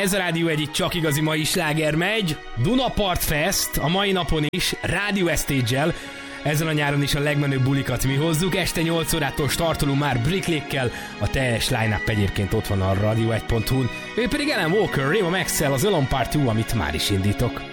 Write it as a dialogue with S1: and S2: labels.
S1: Ez a Rádió egyik csak igazi mai sláger megy. Dunapart Fest a mai napon is Rádió Estage-el. Ezen a nyáron is a legmenőbb bulikat mi hozzuk. Este 8 órától startolunk már Bricklake-kel. A teljes line-up egyébként ott van a radio1.hu-n. Ő pedig Alan Walker, Rima Maxwell, az Alone Part 2, amit már is indítok.